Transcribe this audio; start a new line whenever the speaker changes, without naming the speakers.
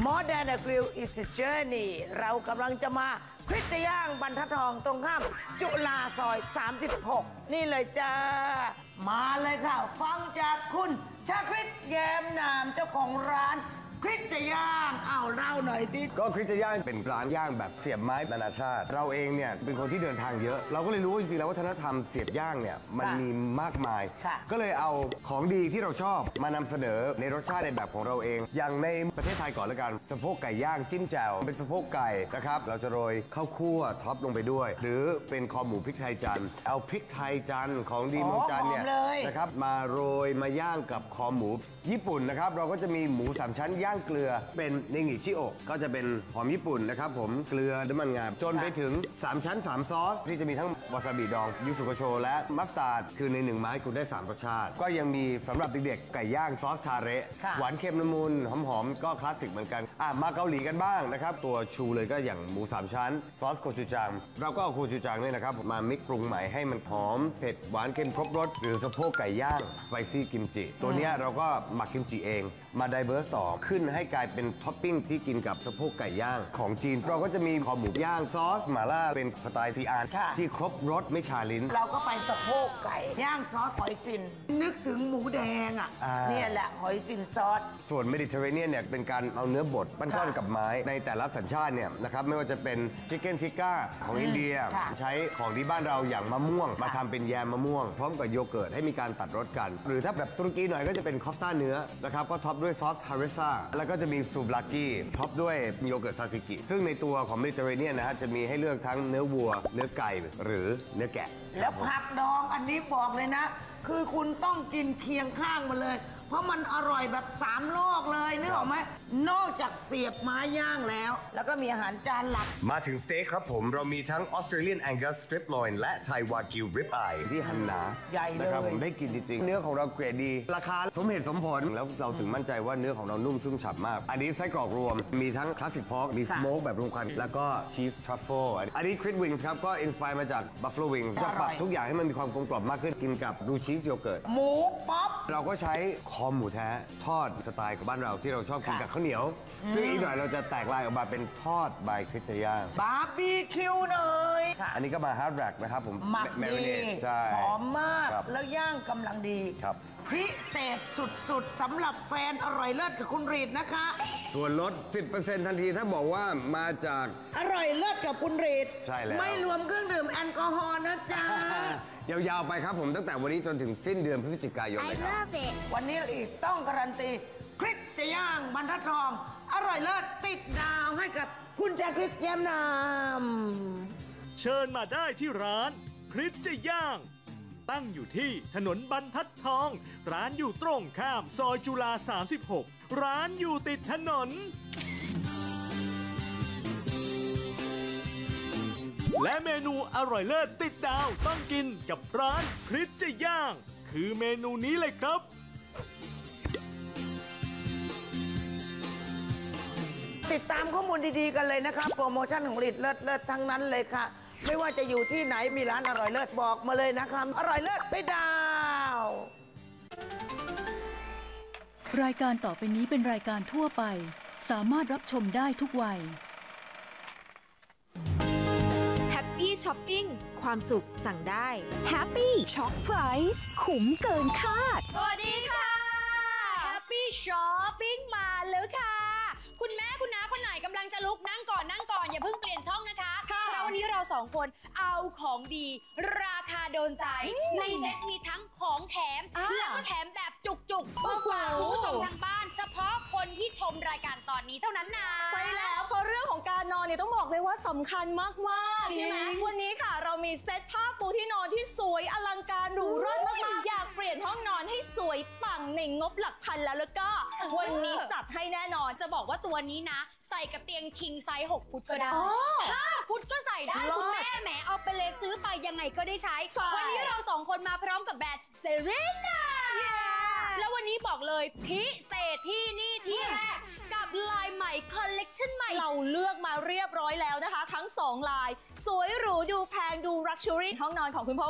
More than a grill is a journey เรากำลังจะมาคริสจะย่างบรรทัดทองตรงข้ามจุฬาซอย 36 นี่เลยจ้า มาเลยค่ะ ฟังจากคุณชาคริสแย้มนามเจ้าของร้านคริสจะย่างเล่าหน่อยสิ
ก็คริสจะย่างเป็นร้านย่างแบบเสียบไม้นานาชาติเราเองเนี่ยเป็นคนที่เดินทางเยอะเราก็เลยรู้จริงๆแล้ววัฒนธรรมเสียบย่างเนี่ยมันมีมากมายก็เลยเอาของดีที่เราชอบมานำเสนอในรสชาติในแบบของเราเองอย่างในประเทศไทยก่อนละกันสะโพกไก่ย่างจิ้มแจ่วเป็นสะโพกไก่นะครับเราจะโรยข้าวคั่วท็อปลงไปด้วยหรือเป็นคอหมูพริกไทยจันทร์เอาพริกไทยจันทร์ของดีเมืองจันทร์เนี่ยนะครับมาโรยมาย่างกับคอหมูญี่ปุ่นนะครับเราก็จะมีหมู3ชั้นย่างเกลือเป็นเนงิชิโอะก็จะเป็นหอมญี่ปุ่นนะครับผมเกลือน้ำมันงาจนไปถึง3ชั้น3ซอสที่จะมีทั้งวาซาบิดองยูสุโกโชและมัสตาร์ดคือใน1ไม้คุณได้3รสชาติก็ยังมีสำหรับเด็กๆไก่ย่างซอสทาเระหวานเค็มละมุนหอมๆก็คลาสสิกเหมือนกันมาเกาหลีกันบ้างนะครับตัวชูเลยก็อย่างหมู3ชั้นซอสโคชูจังเราก็เอาโคชูจังเนี่ยนะครับมามิกซ์ปรุงใหม่ให้มันหอมเผ็ดหวานเค็มครบรสหรือสะโพกไก่ย่างสไปซี่กิมจิตัวนี้เราก็หมักกิมจิเองมาไดเวอร์สต่อขึ้นให้กลายเป็นท็อปปิ้งที่กินกับสะโพกไก่ย่างของจีนเราก็จะมีคอหมูย่างซอสหม่าล่าเป็นสไตล์ซีอานที่ครบรสไม่ชาลิ้น
เราก็ไปสะโพกไก่ย่างซอสหอยซินนึกถึงหมูแดงเนี่ยแหละหอยซินซอส
ส่วนเมดิเตอร์เรเนียนเนี่ยเป็นการเอาเนื้อบดปั้นก้อนกับไม้ในแต่ละสัญชาติเนี่ยนะครับไม่ว่าจะเป็นชิคเก้นทิกก้าของอินเดียใช้ของที่บ้านเราอย่างมะม่วงมาทำเป็นแยมมะม่วงพร้อมกับโยเกิร์ตให้มีการตัดรสกันหรือถ้าแบบตุรกีหน่อยก็จะเป็นคอฟต้าเนื้อนะครับก็ท็อปด้วยซอสฮาริซ่าแล้วก็จะมีซูบลากี้ท็อปด้วยโยเกิร์ตซาซิกิซึ่งในตัวของเมดิเตอร์เรเนียนนะฮะจะมีให้เลือกทั้งเนื้อวัวเนื้อไก่หรือเนื้อแกะ
แล้วผักดองอันนี้บอกเลยนะคือคุณต้องกินเคียงข้างมาเลยเพราะมันอร่อยแบบ3โลกเลยนึกออกไหมนอกจากเสียบไม้ย่างแล้วก็มีอาหารจานหลัก
มาถึงสเต็กครับผมเรามีทั้งออสเตรเลียนแองกัสสตริปลอยน์และไทยวากิวริบอายที่หั่นหนา
ใหญ่เลย
นะครับผมได้กินจริงๆเนื้อของเราเกรดดีราคาสมเหตุสมผลแล้วเราถึงมั่นใจว่าเนื้อของเรานุ่มชุ่มฉ่ำมากอันนี้ไส้กรอกรวมมีทั้งคลาสสิกพอกมีสโมกแบบรวมกันแล้วก็ชีสทรัฟเฟิลอันนี้คริสวิงส์ครับก็อินสไปร์มาจากบัฟฟาโลวิงส์จะปรับทุกอย่างให้มันมีความกลมกล่อมมากขึ้นกินกับดูชีสโยเกิร์ต
หมูป๊อป
เราก็ใช้คอหมูแท้ทอดสไตล์ของบ้านเราที่เราชอบกินกับข้าวเหนียวซึ่งอีกหน่อยเราจะแตกลายออกมาเป็นทอดบายคริสจะย่าง
บาร์บีคิวเนย
อันนี้ก็มาฮาร์ดแร็กนะครับผม
หมักดีหอมมากแล้วย่างกำลังดี
ครับ
พิเศษสุดๆสำหรับแฟนอร่อยเลิศกับคุณรีดนะคะ
ส่วนลด 10% ทันทีถ้าบอกว่ามาจาก
อร่อยเลิศกับคุณรีด
ใช่แล้ว
ไม่รวมเครื่องดื่มแอลกอฮอล์นะจ๊ะ
ยาวๆไปครับผมตั้งแต่วันนี้จนถึงสิ้นเดือนพฤศจิกายนเลยครับ
วันนี้รีดต้องการันตีคริสจะย่างบรรทัดทองอร่อยเลิศติดดาวให้กับคุณชาคริสแย้มนาม
เชิญมาได้ที่ร้านคริสจะย่างตั้งอยู่ที่ถนนบรรทัดทองร้านอยู่ตรงข้ามซอยจุฬา36ร้านอยู่ติดถนนและเมนูอร่อยเลิศติดดาวต้องกินกับร้านคริสจะย่างคือเมนูนี้เลยครับ
ติดตามข้อมูลดีๆกันเลยนะคะโปรโมชั่นของลิดเลิศทั้งนั้นเลยค่ะไม่ว่าจะอยู่ที่ไหนมีร้านอร่อยเลิศบอกมาเลยนะคะอร่อยเลิศไปดาว
รายการต่อไปนี้เป็นรายการทั่วไปสามารถรับชมได้ทุกวัย
แฮปปี้ช้อปปิ้งความสุขสั่งได้
Happy Shop Price คุ้มเกินคาด
สวัสดีค่ะ Happy Shopping มาแล้วค่ะคุณแม่คุณน้าคนไหนกำลังจะลุกนั่งก่อนอย่าเพิ่งเปลี่ยนช่องนะคะเพราะวันนี้เราสองคนเอาของดีราคาโดนใจในเซ็ตมีทั้งของแถมแล้วก็แถมแบบจุกๆมาฝากคุณผู้ชมทางบ้านเฉพาะคนที่ชมรายการตอนนี้เท่านั้นนะ
ใช่แล้วเพราะเรื่องของการนอนเนี่ยต้องบอกเลยว่าสำคัญมากๆใช่ไหมวันนี้ค่ะเรามีเซ็ตผ้าปูที่นอนที่สวยอลังการหรูหรามากๆอยากเปลี่ยนห้องนอนให้สวยปังในงบหลักพันแล้วก็วันนี้จัดให้แน่นอน
จะบอกว่าตัวนี้นะใส่กับเตียงคิงไซส์6ฟุตก็ได้5ฟุตก็ใส่ได้คุณแม่แหมเอาไปเลยซื้อไปยังไงก็ได้ใช้วันนี้เราสองคนมาพร้อมกับแบรนด์เซเรน่าแล้ววันนี้บอกเลยพิเศษที่นี่ที่แรกกับลายใหม่คอลเลกชันใหม่
เราเลือกมาเรียบร้อยแล้วนะคะทั้ง2ลายสวยหรูดูแพงดูลักชัวรี่ห้องนอนของคุณพ่อ